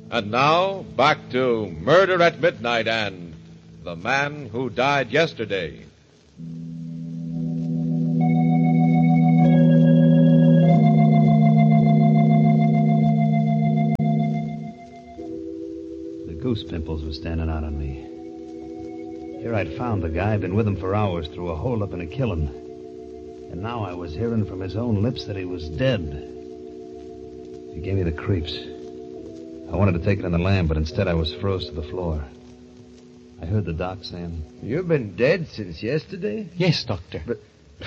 And now, back to Murder at Midnight and The Man Who Died Yesterday. The goose pimples were standing out on me. Here I'd found the guy, been with him for hours through a hold-up and a killing. And now I was hearing from his own lips that he was dead. He gave me the creeps. I wanted to take it in the lamb, but instead I was froze to the floor. I heard the doc saying... You've been dead since yesterday? Yes, Doctor. But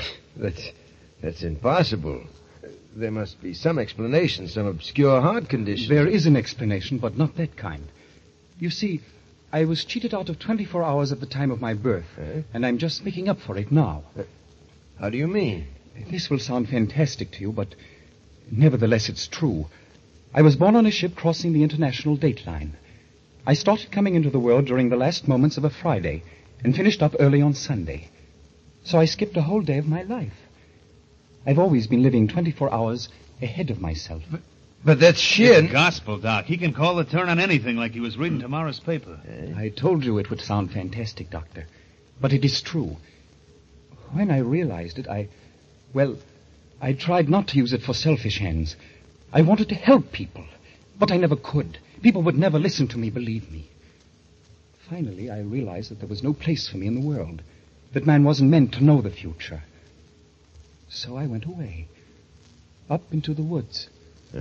that's impossible. There must be some explanation, some obscure heart condition. There is an explanation, but not that kind. You see, I was cheated out of 24 hours at the time of my birth, and I'm just making up for it now. How do you mean? This will sound fantastic to you, but nevertheless it's true. I was born on a ship crossing the international date line. I started coming into the world during the last moments of a Friday and finished up early on Sunday. So I skipped a whole day of my life. I've always been living 24 hours ahead of myself. But that's shit. It's gospel, Doc. He can call the turn on anything like he was reading tomorrow's paper. I told you it would sound fantastic, Doctor. But it is true. When I realized it, I tried not to use it for selfish ends. I wanted to help people, but I never could. People would never listen to me, believe me. Finally, I realized that there was no place for me in the world, that man wasn't meant to know the future. So I went away, up into the woods.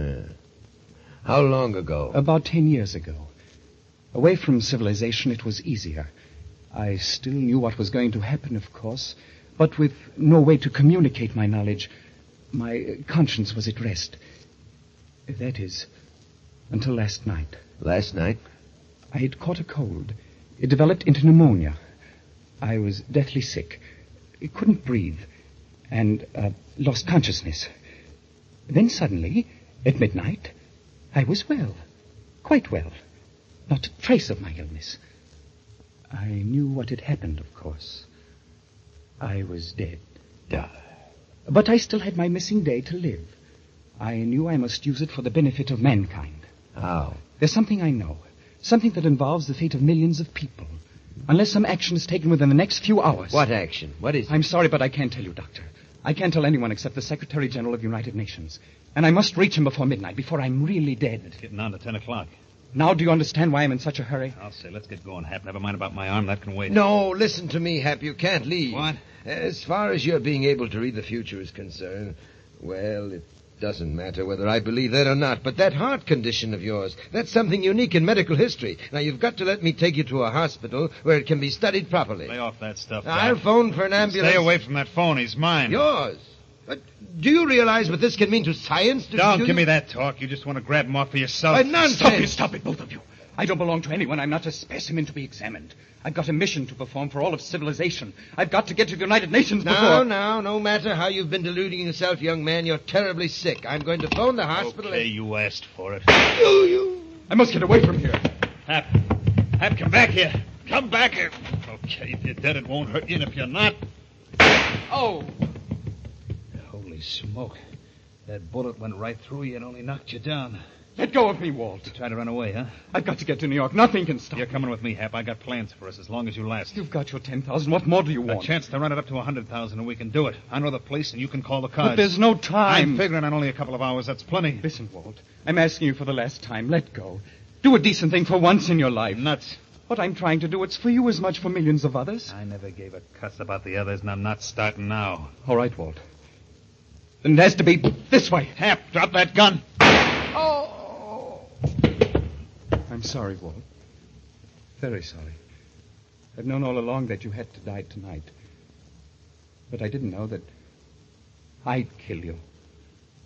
How long ago? About 10 years ago. Away from civilization, it was easier. I still knew what was going to happen, of course, but with no way to communicate my knowledge, my conscience was at rest. That is, until last night. Last night? I had caught a cold. It developed into pneumonia. I was deathly sick. I couldn't breathe, and lost consciousness. Then suddenly, at midnight, I was well. Quite well. Not a trace of my illness. I knew what had happened, of course. I was dead. But I still had my missing day to live. I knew I must use it for the benefit of mankind. How? There's something I know. Something that involves the fate of millions of people. Unless some action is taken within the next few hours. What action? What is it? I'm sorry, but I can't tell you, Doctor. I can't tell anyone except the Secretary General of the United Nations. And I must reach him before midnight, before I'm really dead. It's getting on to 10 o'clock. Now do you understand why I'm in such a hurry? I'll say, let's get going, Hap. Never mind about my arm. That can wait. No, listen to me, Hap. You can't leave. What? As far as your being able to read the future is concerned, well, it doesn't matter whether I believe that or not, but that heart condition of yours, that's something unique in medical history. Now, you've got to let me take you to a hospital where it can be studied properly. Lay off that stuff, Doc. I'll phone for an ambulance. Stay away from that phone. He's mine. Yours? But do you realize what this can mean to science? Don't give me that talk. You just want to grab him off for yourself. Nonsense! Stop it, both of you. I don't belong to anyone. I'm not a specimen to be examined. I've got a mission to perform for all of civilization. I've got to get to the United Nations before... Now, no matter how you've been deluding yourself, young man, you're terribly sick. I'm going to phone the hospital. Okay, you asked for it. I must get away from here. Hap, come back here. Come back here. Okay, if you're dead, it won't hurt you, and if you're not... Oh! Holy smoke. That bullet went right through you and only knocked you down. Let go of me, Walt. You tried to run away, huh? I've got to get to New York. Nothing can stop You're me. coming with me, Hap. I got plans for us as long as you last. You've got your 10,000. What more do you A want? chance to run it up to 100,000, and we can do it. I know the place, and you can call the cars. But there's no time. I'm figuring on only a couple of hours. That's plenty. Listen, Walt. I'm asking you for the last time. Let go. Do a decent thing for once in your life. Nuts. What I'm trying to do, it's for you as much for millions of others. I never gave a cuss about the others, and I'm not starting now. All right, Walt. Then it has to be this way. Hap, drop that gun. Oh! I'm sorry, Walt. Very sorry. I've known all along that you had to die tonight. But I didn't know that I'd kill you.